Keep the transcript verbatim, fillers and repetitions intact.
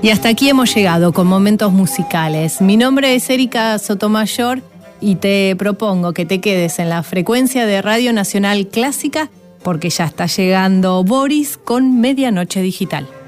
Y hasta aquí hemos llegado con momentos musicales. Mi nombre es Erika Sotomayor y te propongo que te quedes en la frecuencia de Radio Nacional Clásica porque ya está llegando Boris con Medianoche Digital.